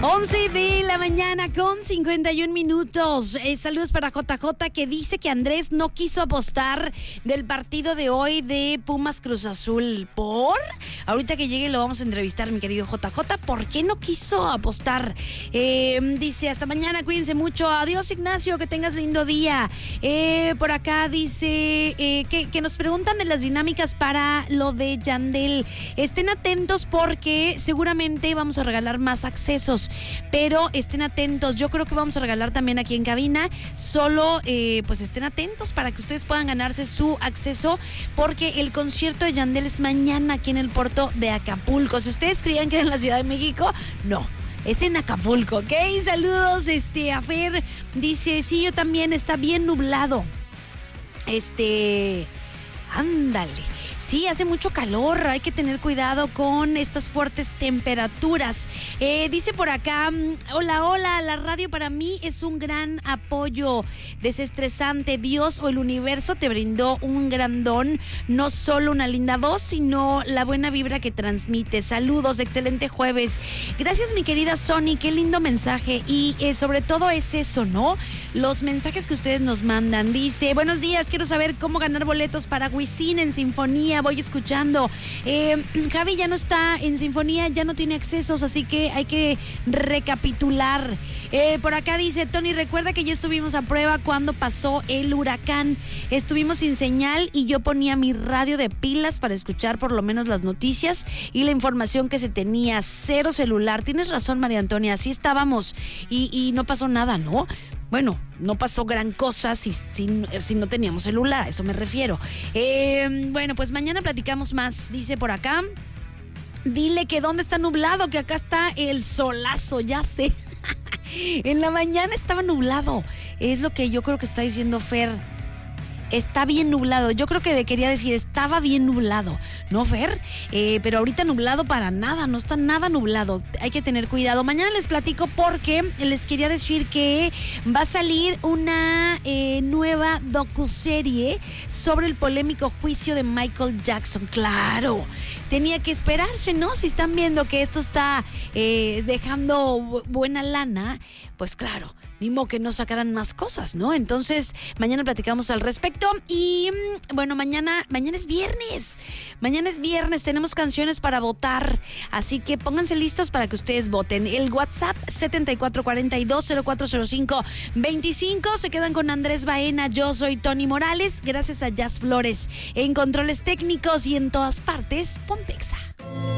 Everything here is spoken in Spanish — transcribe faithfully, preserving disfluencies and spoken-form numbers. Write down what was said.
once de la mañana con cincuenta y un minutos. Eh, saludos para J J, que dice que Andrés no quiso apostar del partido de hoy de Pumas Cruz Azul. ¿Por? Ahorita que llegue lo vamos a entrevistar, mi querido J J. ¿Por qué no quiso apostar? Eh, dice, hasta mañana, cuídense mucho. Adiós, Ignacio, que tengas lindo día. Eh, por acá dice eh, que, que nos preguntan de las dinámicas para lo de Yandel. Estén atentos porque seguramente vamos a regalar más accesos, pero estén atentos. Yo creo que vamos a regalar también aquí en cabina. Solo eh, pues estén atentos para que ustedes puedan ganarse su acceso, porque el concierto de Yandel es mañana aquí en el puerto de Acapulco. Si ustedes creían que era en la Ciudad de México, no. Es en Acapulco, ¿ok? Saludos, este, a Fer. Dice, sí, yo también, está bien nublado. Este, ándale. Sí, hace mucho calor, hay que tener cuidado con estas fuertes temperaturas. Eh, dice por acá, hola, hola, la radio para mí es un gran apoyo desestresante. Dios o el universo te brindó un gran don, no solo una linda voz, sino la buena vibra que transmite. Saludos, excelente jueves. Gracias, mi querida Sony, qué lindo mensaje. Y eh, sobre todo es eso, ¿no? Los mensajes que ustedes nos mandan. Dice, buenos días, quiero saber cómo ganar boletos para Wisin en Sinfonía. Voy escuchando. Eh, Javi ya no está en Sinfonía, ya no tiene accesos, así que hay que recapitular. Eh, por acá dice, Tony, recuerda que ya estuvimos a prueba cuando pasó el huracán. Estuvimos sin señal y yo ponía mi radio de pilas para escuchar por lo menos las noticias y la información que se tenía. Cero celular. Tienes razón, María Antonia, así estábamos y, y no pasó nada, ¿no? Bueno, no pasó gran cosa si, si, si no teníamos celular, a eso me refiero. Eh, bueno, pues mañana platicamos más, dice por acá. Dile que dónde está nublado, que acá está el solazo, ya sé. En la mañana estaba nublado, es lo que yo creo que está diciendo Fer. Está bien nublado. Yo creo que quería decir estaba bien nublado, ¿no, Fer? Eh, pero ahorita nublado para nada, no está nada nublado. Hay que tener cuidado. Mañana les platico porque les quería decir que va a salir una eh, nueva docuserie sobre el polémico juicio de Michael Jackson. Claro, tenía que esperarse, ¿no? Si están viendo que esto está eh, dejando bu- buena lana, pues claro, ni modo que no sacaran más cosas, ¿no? Entonces, mañana platicamos al respecto. Y bueno, mañana, mañana es viernes. Mañana es viernes, tenemos canciones para votar. Así que pónganse listos para que ustedes voten. El WhatsApp setenta y cuatro cuarenta y dos cero cuatro cero cinco veinticinco. Se quedan con Andrés Baena. Yo soy Tony Morales. Gracias a Jazz Flores en controles técnicos y en todas partes, Pontexa.